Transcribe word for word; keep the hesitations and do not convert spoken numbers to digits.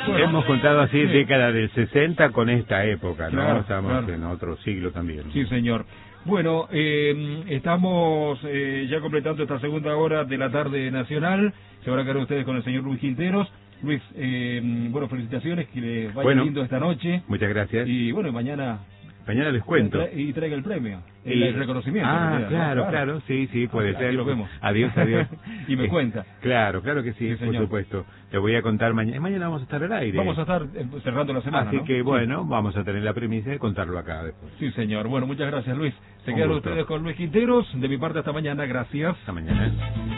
bueno. Hemos contado así Sí. década del sesenta con esta época, ¿no? Claro, Estamos claro. en otro siglo también. Sí, señor. Bueno, eh, estamos eh, ya completando esta segunda hora de la tarde nacional. Se van a quedar ustedes con el señor Luis Quinteros. Luis, eh, bueno, felicitaciones, que le vaya Bueno, lindo esta noche. Muchas gracias. Y bueno, mañana... Mañana les cuento. Tra- y traiga el premio, el, Y- el reconocimiento. Ah, en realidad, ¿no? claro, claro, sí, sí, puede Aquí ser. lo vemos. Adiós, adiós. Y me Eh, cuenta. Claro, claro que sí, Sí, por señor. supuesto. Te voy a contar mañana. Mañana vamos a estar al aire. Vamos a estar eh, cerrando la semana, Así ¿no? que bueno, vamos a tener la premisa de contarlo acá después. Sí, señor. Bueno, muchas gracias, Luis. Se Un quedan gusto. ustedes con Luis Quinteros. De mi parte, hasta mañana. Gracias. Hasta mañana.